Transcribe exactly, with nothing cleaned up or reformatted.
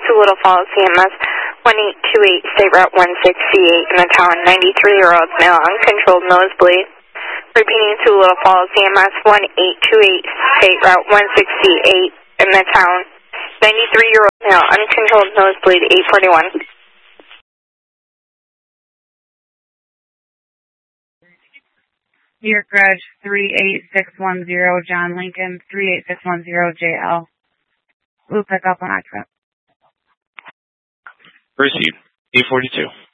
to Little Falls, C M S one eight two eight, State Route one sixty-eight in the town, ninety-three-year-old male, uncontrolled nosebleed. Repeating to Little Falls, C M S one eight two eight, State Route one sixty-eight in the town, ninety-three-year-old male, uncontrolled nosebleed, eight forty-one. New York Garage three eight six one zero, John Lincoln, three eight six one zero J L. Blue pickup on occupant. Received, eight forty-two.